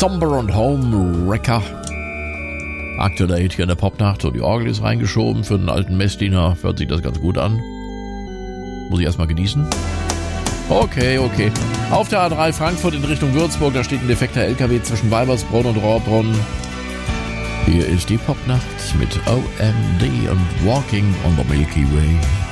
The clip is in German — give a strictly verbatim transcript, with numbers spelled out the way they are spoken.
Somber und Home Wrecker. Aktueller Hit hier in der Popnacht. So, die Orgel ist reingeschoben. Für den alten Messdiener hört sich das ganz gut an. Muss ich erstmal genießen. Okay, okay. Auf der A drei Frankfurt in Richtung Würzburg, da steht ein defekter L K W zwischen Weibersbronn und Rohrbronn. Hier ist die Popnacht mit O M D und Walking on the Milky Way.